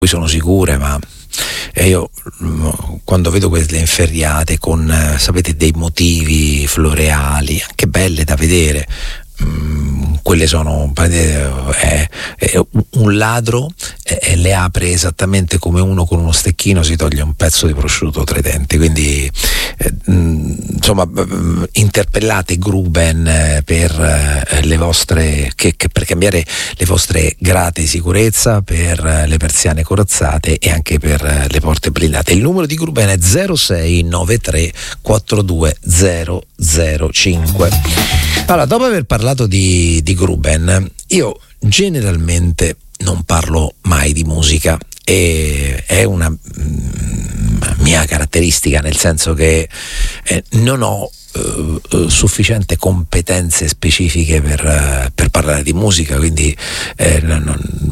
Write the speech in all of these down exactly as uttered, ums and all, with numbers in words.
cui sono sicure, ma e io quando vedo quelle inferriate con, eh, sapete, dei motivi floreali anche belle da vedere, mh, quelle sono eh, eh, un ladro eh, le apre esattamente come uno con uno stecchino si toglie un pezzo di prosciutto tra i denti. Quindi eh, mh, insomma mh, interpellate Gruben eh, per eh, le vostre che, che per cambiare le vostre grate di sicurezza, per eh, le persiane corazzate e anche per eh, le porte blindate. Il numero di Gruben è zero sei nove tre quattro due zero zero cinque. Allora, dopo aver parlato di, di Gruben, io generalmente non parlo mai di musica, e è una mm, mia caratteristica, nel senso che eh, non ho eh, sufficiente competenze specifiche per, eh, per parlare di musica, quindi eh, non,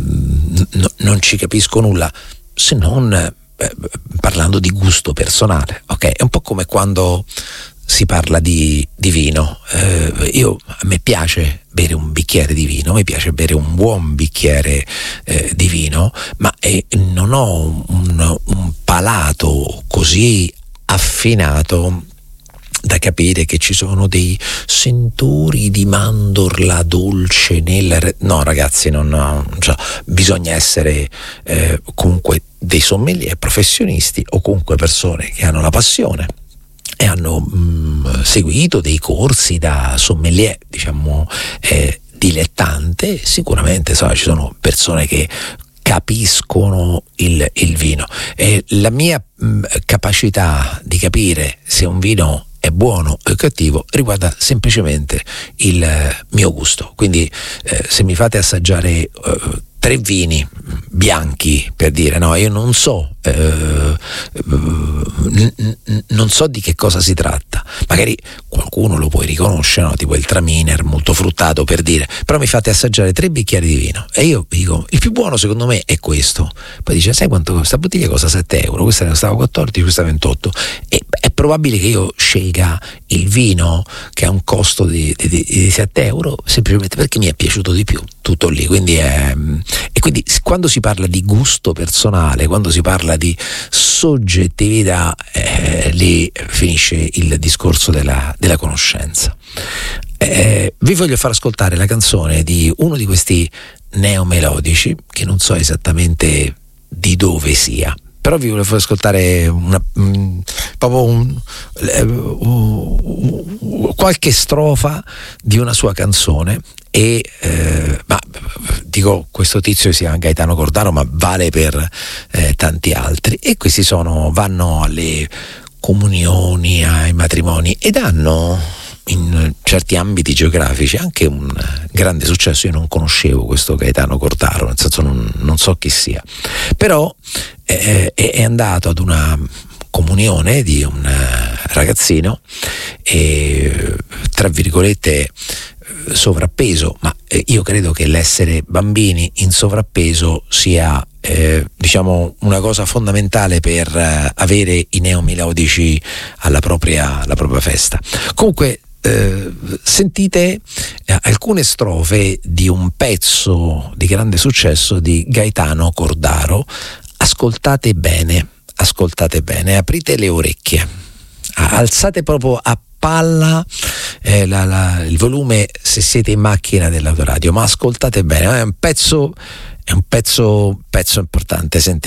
non, non ci capisco nulla, se non eh, parlando di gusto personale, ok? È un po' come quando si parla di, di vino. Eh, io a me piace bere un bicchiere di vino, mi piace bere un buon bicchiere eh, di vino, ma eh, non ho un, un palato così affinato da capire che ci sono dei sentori di mandorla dolce nel... No ragazzi, non, non cioè, bisogna essere eh, comunque dei sommelier professionisti, o comunque persone che hanno la passione e hanno mh, seguito dei corsi da sommelier, diciamo, eh, dilettante. Sicuramente so, ci sono persone che capiscono il, il vino, e la mia mh, capacità di capire se un vino è buono o cattivo riguarda semplicemente il eh, mio gusto. Quindi eh, se mi fate assaggiare eh, tre vini bianchi, per dire, no, io non so eh, n- n- non so di che cosa si tratta, magari qualcuno lo puoi riconoscere, no? Tipo il Traminer molto fruttato, per dire, però mi fate assaggiare tre bicchieri di vino e io dico il più buono secondo me è questo, poi dice sai quanto questa bottiglia costa sette euro, questa ne costava quattordici, questa ventotto, e è probabile che io scelga il vino che ha un costo di, di, di sette euro semplicemente perché mi è piaciuto di più, tutto lì. Quindi è, e quindi quando si parla di gusto personale, quando si parla di soggettività, eh, lì finisce il discorso della, della conoscenza. Eh, vi voglio far ascoltare la canzone di uno di questi neomelodici che non so esattamente di dove sia, però vi volevo far ascoltare una, mh, proprio un, uh, uh, qualche strofa di una sua canzone. E eh, ma dico, questo tizio si chiama Gaetano Cordaro, ma vale per eh, tanti altri, e questi sono vanno alle comunioni, ai matrimoni, ed hanno in certi ambiti geografici anche un grande successo. Io non conoscevo questo Gaetano Cordaro, nel senso non, non so chi sia, però eh, è andato ad una comunione di un ragazzino e, tra virgolette, sovrappeso, ma eh, io credo che l'essere bambini in sovrappeso sia eh, diciamo una cosa fondamentale per eh, avere i neomelodici alla propria, alla propria festa. Comunque eh, sentite eh, alcune strofe di un pezzo di grande successo di Gaetano Cordaro. Ascoltate bene, ascoltate bene, aprite le orecchie, alzate proprio a palla eh, la, la, il volume se siete in macchina dell'autoradio, ma ascoltate bene, è un pezzo, è un pezzo, pezzo importante, sentite.